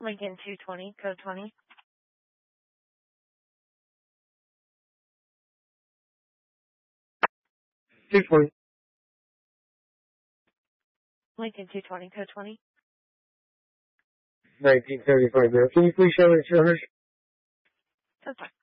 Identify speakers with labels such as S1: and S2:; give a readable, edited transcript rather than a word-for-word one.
S1: Lincoln 220, code 20. Lincoln 220, code 20.
S2: 1975 there. Can you please show insurance?
S1: That's fine.